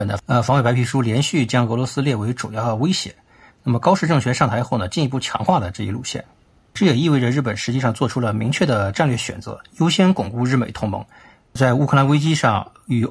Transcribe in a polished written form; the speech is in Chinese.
防伪白皮书连续将俄罗斯列为主要威胁。那么高市政权上台后呢，进一步强化了这一路线。这也意味着日本实际上做出了明确的战略选择，优先巩固日美同盟，在乌克兰危机上与